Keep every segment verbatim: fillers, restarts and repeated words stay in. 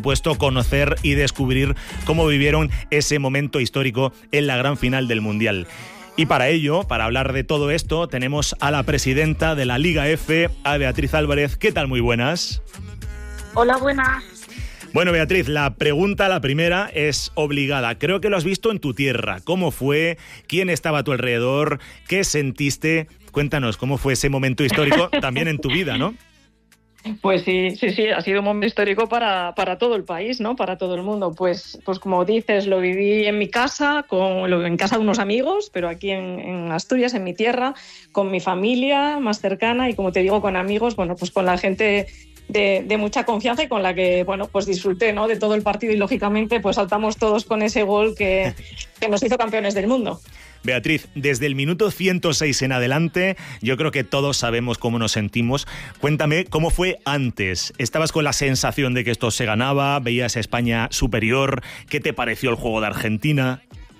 supuesto, conocer y descubrir cómo vivieron ese momento histórico en la gran final del Mundial. Y para ello, para hablar de todo esto, tenemos a la presidenta de la Liga F, a Beatriz Álvarez. ¿Qué tal? Muy buenas. Hola, buenas. Bueno, Beatriz, la pregunta, la primera, es obligada. Creo que lo has visto en tu tierra. ¿Cómo fue? ¿Quién estaba a tu alrededor? ¿Qué sentiste? Cuéntanos, ¿cómo fue ese momento histórico también en tu vida, no? Pues sí, sí, sí, ha sido un momento histórico para, para todo el país, ¿no? Para todo el mundo. Pues, pues como dices, lo viví en mi casa, con, en casa de unos amigos, pero aquí en, en Asturias, en mi tierra, con mi familia más cercana y, como te digo, con amigos, bueno, pues con la gente de, de mucha confianza y con la que, bueno, pues disfruté, ¿no? De todo el partido y, lógicamente, pues saltamos todos con ese gol que, que nos hizo campeones del mundo. Beatriz, desde el minuto ciento seis en adelante, yo creo que todos sabemos cómo nos sentimos. Cuéntame, ¿cómo fue antes? ¿Estabas con la sensación de que esto se ganaba? ¿Veías a España superior? ¿Qué te pareció el juego de Argentina?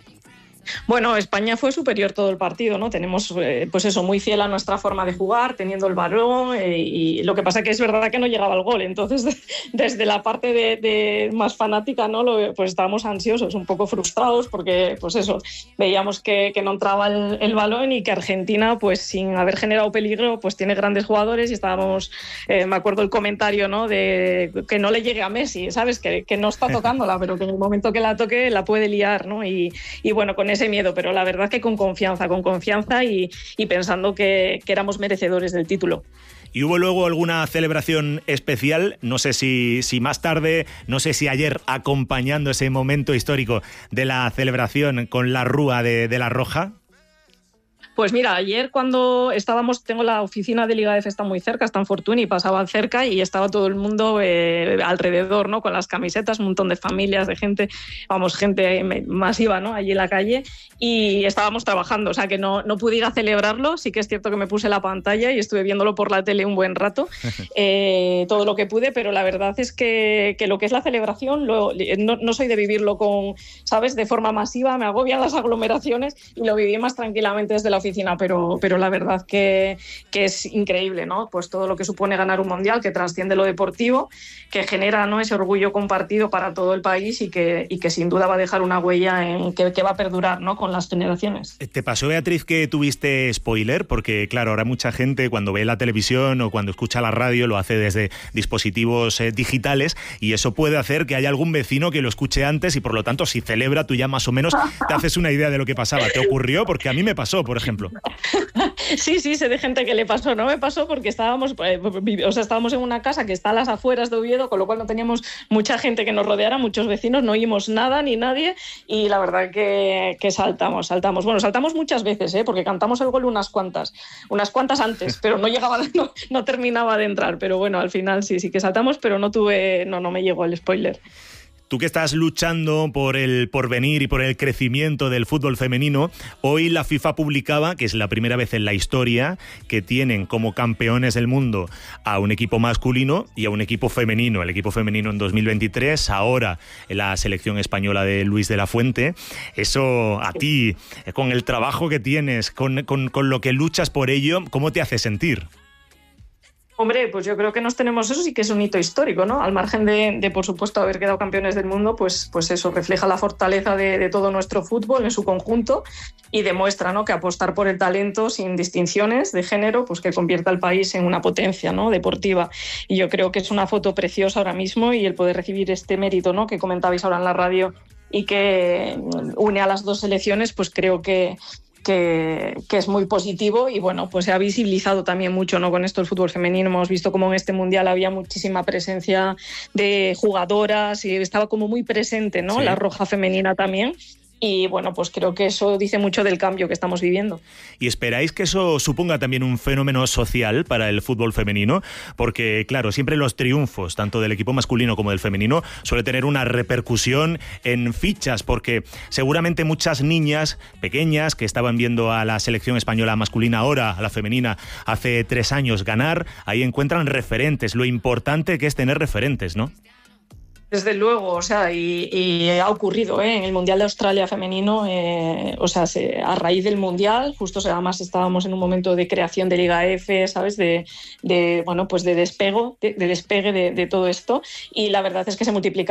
Bueno, España fue superior todo el partido, ¿no? Tenemos, eh, pues eso, muy fiel a nuestra forma de jugar, teniendo el balón, eh, y lo que pasa que es verdad que no llegaba el gol. Entonces, desde la parte de, de más fanática, ¿no? Lo, pues estábamos ansiosos, un poco frustrados, porque, pues eso, veíamos que, que no entraba el, el balón y que Argentina, pues sin haber generado peligro, pues tiene grandes jugadores y estábamos, eh, me acuerdo el comentario, ¿no? De que no le llegue a Messi, ¿sabes? Que, que no está tocándola, pero que en el momento que la toque la puede liar, ¿no? Y, y bueno, con ese miedo, pero la verdad que con confianza, con confianza y, y pensando que, que éramos merecedores del título. ¿Y hubo luego alguna celebración especial? No sé si, si más tarde, no sé si ayer, acompañando ese momento histórico de la celebración con la rúa de, de la Roja. Pues mira, ayer cuando estábamos, tengo la oficina de Liga F, está muy cerca, está en Fortuny, y pasaba cerca y estaba todo el mundo eh, alrededor, ¿no? Con las camisetas, un montón de familias, de gente, vamos, gente masiva, ¿no? Allí en la calle, y estábamos trabajando, o sea que no, no pude ir a celebrarlo. Sí que es cierto que me puse la pantalla y estuve viéndolo por la tele un buen rato, eh, todo lo que pude, pero la verdad es que, que lo que es la celebración, lo, no, no soy de vivirlo con, ¿sabes?, de forma masiva, me agobian las aglomeraciones y lo viví más tranquilamente desde la oficina, pero, pero la verdad que, que es increíble, ¿no? Pues todo lo que supone ganar un mundial, que trasciende lo deportivo, que genera, ¿no?, ese orgullo compartido para todo el país y que, y que sin duda va a dejar una huella en, que, que va a perdurar, ¿no?, con las generaciones. ¿Te pasó, Beatriz, que tuviste spoiler? Porque claro, ahora mucha gente cuando ve la televisión o cuando escucha la radio lo hace desde dispositivos eh, digitales, y eso puede hacer que haya algún vecino que lo escuche antes y por lo tanto si celebra tú ya más o menos te haces una idea de lo que pasaba. ¿Te ocurrió? Porque a mí me pasó, por ejemplo. Sí, sí, sé de gente que le pasó. No me pasó porque estábamos, eh, o sea, estábamos en una casa que está a las afueras de Oviedo, con lo cual no teníamos mucha gente que nos rodeara, muchos vecinos, no oímos nada ni nadie, y la verdad que, que saltamos, saltamos. Bueno, saltamos muchas veces, ¿eh? Porque cantamos el gol unas cuantas, unas cuantas antes, pero no llegaba, no, no terminaba de entrar. Pero bueno, al final sí, sí que saltamos, pero no tuve, no, no me llegó el spoiler. Tú que estás luchando por el porvenir y por el crecimiento del fútbol femenino, hoy la FIFA publicaba que es la primera vez en la historia que tienen como campeones del mundo a un equipo masculino y a un equipo femenino. El equipo femenino en dos mil veintitrés, ahora en la selección española de Luis de la Fuente. Eso a ti, con el trabajo que tienes, con, con, con lo que luchas por ello, ¿cómo te hace sentir? Hombre, pues yo creo que nos tenemos eso, sí que es un hito histórico, ¿no? Al margen de, de por supuesto, haber quedado campeones del mundo, pues, pues eso refleja la fortaleza de, de todo nuestro fútbol en su conjunto y demuestra, ¿no?, que apostar por el talento sin distinciones de género, pues que convierta al país en una potencia, ¿no?, deportiva. Y yo creo que es una foto preciosa ahora mismo, y el poder recibir este mérito, ¿no?, que comentabais ahora en la radio y que une a las dos selecciones, pues creo que Que, que es muy positivo. Y bueno, pues se ha visibilizado también mucho, ¿no?, con esto el fútbol femenino. Hemos visto como en este mundial había muchísima presencia de jugadoras y estaba como muy presente, ¿no?, sí, la Roja femenina también. Y bueno, pues creo que eso dice mucho del cambio que estamos viviendo. ¿Y esperáis que eso suponga también un fenómeno social para el fútbol femenino? Porque, claro, siempre los triunfos, tanto del equipo masculino como del femenino, suele tener una repercusión en fichas, porque seguramente muchas niñas pequeñas que estaban viendo a la selección española masculina, ahora a la femenina, hace tres años ganar, ahí encuentran referentes, lo importante que es tener referentes, ¿no? Desde luego, o sea, y, y ha ocurrido, ¿eh? En el Mundial de Australia femenino, eh, o sea, se, a raíz del Mundial, justo, o sea, además estábamos en un momento de creación de Liga F, ¿sabes? De, de bueno, pues de despego, de, de despegue de, de todo esto, y la verdad es que se multiplica